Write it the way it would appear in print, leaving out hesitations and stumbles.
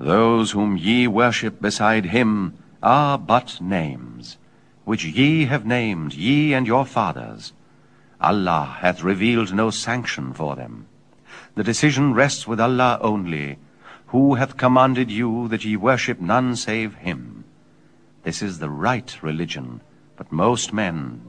Those whom ye worship beside him are but names, which ye have named, ye and your fathers. Allah hath revealed no sanction for them. The decision rests with Allah only, who hath commanded you that ye worship none save him. This is the right religion, but most men